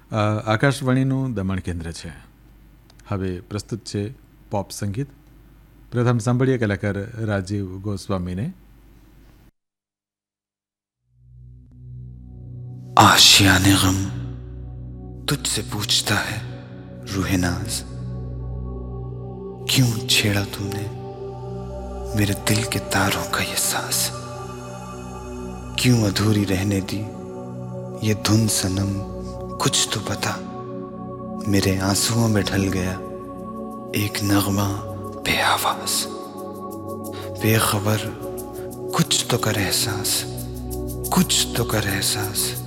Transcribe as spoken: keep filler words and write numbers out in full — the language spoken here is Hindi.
આ આકાશવાણીનું દમણ કેન્દ્ર છે. હવે પ્રસ્તુત છે પોપ સંગીત. પ્રથમ સાંભળીએ કલાકાર રાજીવ ગોસ્વામીને. आशियाने गम तुझसे पूछता है रूहे नाज, क्यों छेड़ा तुमने मेरे दिल के तारों का ये सांस, क्यों अधूरी रहने दी ये धुन सनम, कुछ तो बता. मेरे आंसुओं में ढल गया एक नगमा बेआवाज, बेखबर कुछ तो कर एहसास, कुछ तो कर एहसास.